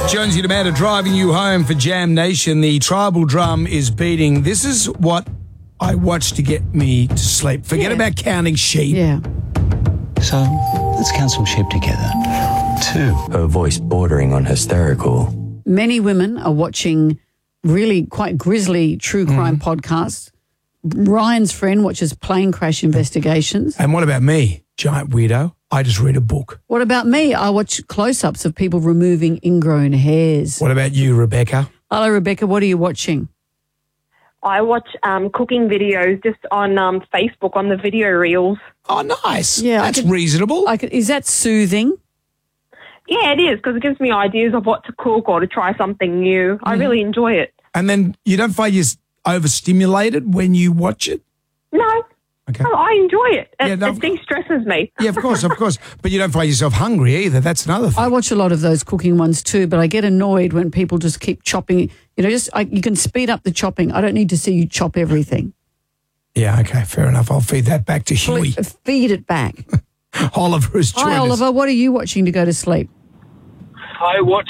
Jonesy and Amanda driving you home for Jam Nation. The tribal drum is beating. This is what I watch to get me to sleep. Forget about counting sheep. Yeah. So, let's count some sheep together. 2. Her voice bordering on hysterical. Many women are watching really quite grisly true crime podcasts. Ryan's friend watches plane crash investigations. And what about me, giant weirdo? I just read a book. What about me? I watch close-ups of people removing ingrown hairs. What about you, Rebecca? Hello, Rebecca. What are you watching? I watch cooking videos just on Facebook on the video reels. Oh, nice. Yeah, That's reasonable. Is that soothing? Yeah, it is, because it gives me ideas of what to cook or to try something new. I really enjoy it. And then you don't find you're overstimulated when you watch it? No. Okay. Oh, I enjoy it. It no, de-stresses me. Yeah, of course. But you don't find yourself hungry either. That's another thing. I watch a lot of those cooking ones too, but I get annoyed when people just keep chopping. You know, you can speed up the chopping. I don't need to see you chop everything. Yeah, okay, fair enough. I'll feed that back to Huey. Feed it back. Oliver has joined Hi, us. Oliver. What are you watching to go to sleep? I watch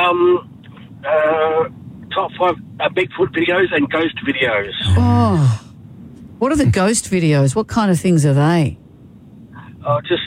top 5 Bigfoot videos and ghost videos. Oh, what are the ghost videos? What kind of things are they? Just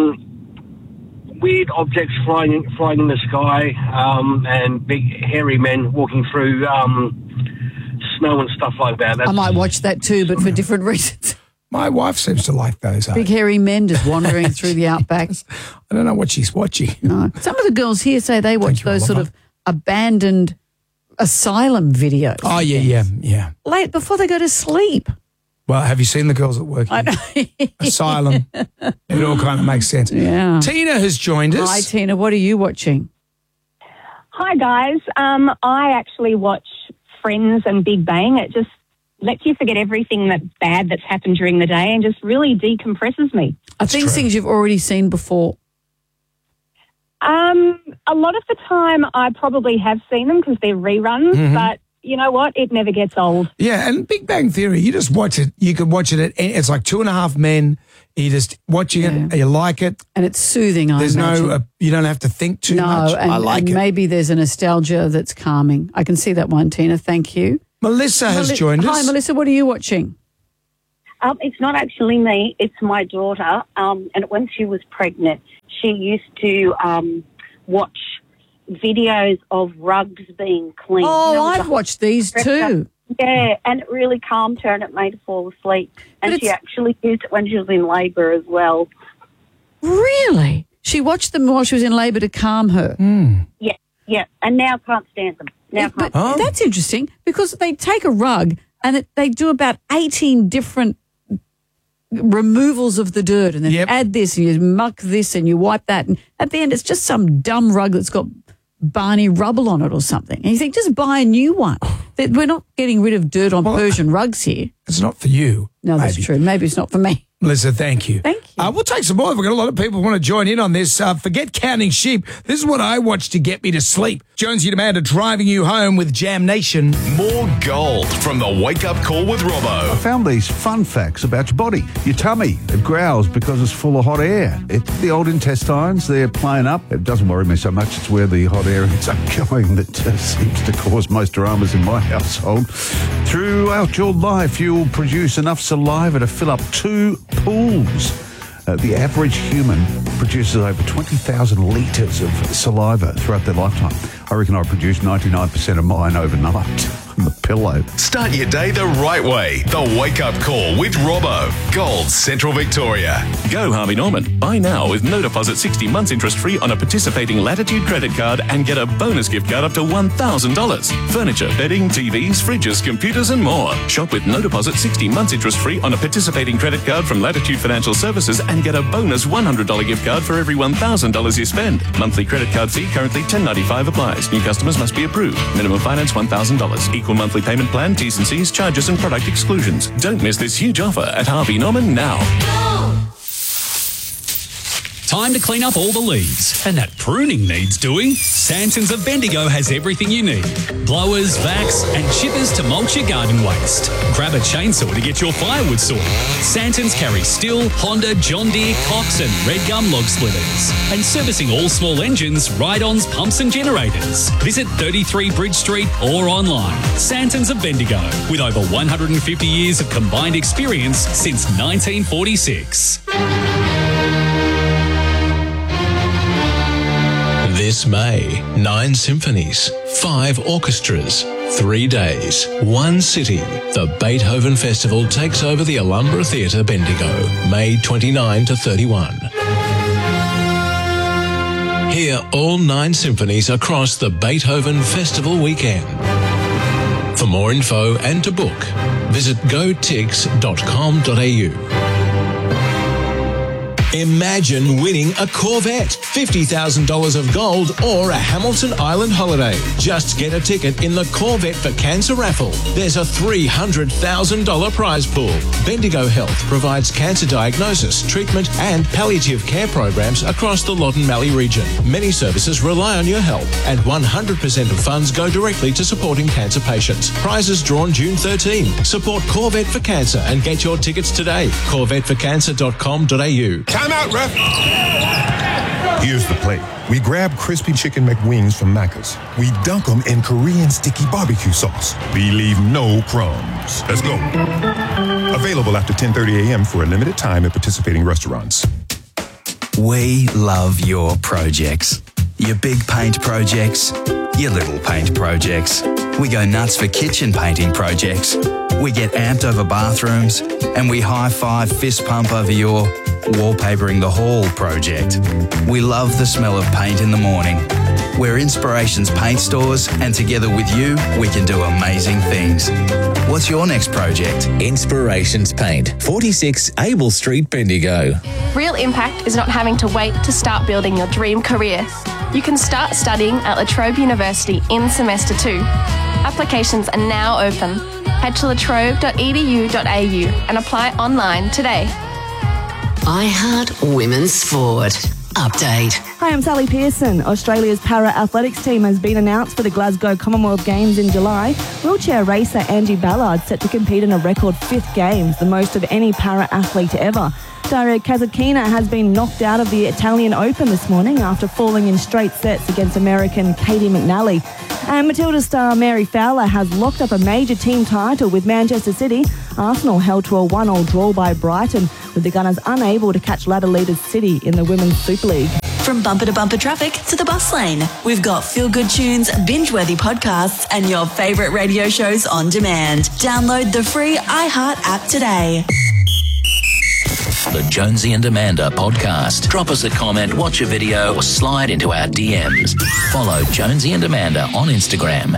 weird objects flying in the sky, and big hairy men walking through snow and stuff like that. I might watch that too, but for different reasons. My wife seems to like those. Big hairy men just wandering through the outback. I don't know what she's watching. No. Some of the girls here say they watch those sort of abandoned asylum videos. Oh, yeah. Late before they go to sleep. Well, have you seen the girls at work? I know. Asylum. It all kind of makes sense. Yeah. Tina has joined us. Hi, Tina. What are you watching? Hi, guys. I actually watch Friends and Big Bang. It just lets you forget everything bad that's happened during the day and just really decompresses me. Are these things you've already seen before? A lot of the time I probably have seen them because they're reruns, but you know what? It never gets old. Yeah, and Big Bang Theory, you just watch it. You can watch it it's like 2.5 Men. You just watching it, you like it. And it's soothing, There's imagine. you don't have to think too much. No, I like and it. maybe there's a nostalgia that's calming. I can see that one, Tina. Thank you. Melissa has joined us. Hi, Melissa. What are you watching? It's not actually me. It's my daughter. And when she was pregnant, she used to watch videos of rugs being cleaned. Oh, You know, I've watched these too. Yeah, and it really calmed her and it made her fall asleep. And she actually used it when she was in labour as well. Really? She watched them while she was in labour to calm her. Yeah. And now can't stand them. But that's interesting because they take a rug and they do about 18 different removals of the dirt and then you add this and you muck this and you wipe that. And at the end, it's just some dumb rug that's got Barney rubble on it or something. And you think, just buy a new one. We're not getting rid of dirt on Persian rugs here. It's not for you. No, that's true. Maybe it's not for me. Melissa, thank you. Thank you. We'll take some more. We've got a lot of people who want to join in on this. Forget counting sheep. This is what I watch to get me to sleep. Jonesy and Amanda driving you home with Jam Nation. More gold from the Wake Up Call with Robbo. I found these fun facts about your body. Your tummy, it growls because it's full of hot air. The old intestines, they're playing up. It doesn't worry me so much. It's where the hot air ends up going that seems to cause most dramas in my household. Throughout your life, you'll produce enough saliva to fill up 2 pools. The average human produces over 20,000 litres of saliva throughout their lifetime. I reckon I produce 99% of mine overnight on the pillow. Start your day the right way. The Wake Up Call with Robbo. Gold Central Victoria. Go Harvey Norman. Buy now with no deposit 60 months interest free on a participating Latitude credit card and get a bonus gift card up to $1,000. Furniture, bedding, TVs, fridges, computers and more. Shop with no deposit 60 months interest free on a participating credit card from Latitude Financial Services and get a bonus $100 gift card for every $1,000 you spend. Monthly credit card fee currently $10.95 applies. New customers must be approved. Minimum finance $1,000. Equal monthly payment plan, T's and C's, charges and product exclusions. Don't miss this huge offer at Harvey Norman now. Time to clean up all the leaves. And that pruning needs doing. Santons of Bendigo has everything you need. Blowers, vacs and chippers to mulch your garden waste. Grab a chainsaw to get your firewood sorted. Santons carry Stihl, Honda, John Deere, Cox and Red Gum log splitters. And servicing all small engines, ride-ons, pumps and generators. Visit 33 Bridge Street or online. Santons of Bendigo, with over 150 years of combined experience since 1946. This May, 9 symphonies, 5 orchestras, 3 days, 1 city. The Beethoven Festival takes over the Alhambra Theatre, Bendigo, May 29 to 31. Hear all 9 symphonies across the Beethoven Festival weekend. For more info and to book, visit gotix.com.au. Imagine winning a Corvette, $50,000 of gold, or a Hamilton Island holiday. Just get a ticket in the Corvette for Cancer raffle. There's a $300,000 prize pool. Bendigo Health provides cancer diagnosis, treatment, and palliative care programs across the Loddon Mallee region. Many services rely on your help, and 100% of funds go directly to supporting cancer patients. Prizes drawn June 13. Support Corvette for Cancer and get your tickets today. CorvetteForCancer.com.au. Time out, ref. Here's the play. We grab crispy chicken McWings from Macca's. We dunk them in Korean sticky barbecue sauce. We leave no crumbs. Let's go. Available after 10:30 a.m. for a limited time at participating restaurants. We love your projects. Your big paint projects, your little paint projects. We go nuts for kitchen painting projects. We get amped over bathrooms, and we high-five fist pump over your wallpapering the hall project. We love the smell of paint in the morning. We're Inspirations Paint Stores, and together with you, we can do amazing things. What's your next project? Inspirations Paint, 46 Abel Street, Bendigo. Real impact is not having to wait to start building your dream career. You can start studying at La Trobe University in semester 2. Applications are now open. Head to latrobe.edu.au and apply online today. iHeart Women's Sport. Update. Hi, I'm Sally Pearson. Australia's para-athletics team has been announced for the Glasgow Commonwealth Games in July. Wheelchair racer Angie Ballard set to compete in a record 5th Games, the most of any para-athlete ever. Daria Kasatkina has been knocked out of the Italian Open this morning after falling in straight sets against American Katie McNally. And Matilda star Mary Fowler has locked up a major team title with Manchester City. Arsenal held to a 1-1 draw by Brighton, with the Gunners unable to catch ladder leaders City in the Women's Super League. From bumper to bumper traffic to the bus lane, we've got feel-good tunes, binge-worthy podcasts, and your favourite radio shows on demand. Download the free iHeart app today. The Jonesy and Amanda podcast. Drop us a comment, watch a video, or slide into our DMs. Follow Jonesy and Amanda on Instagram.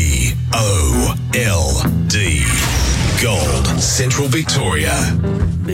GOLD. Gold Central Victoria.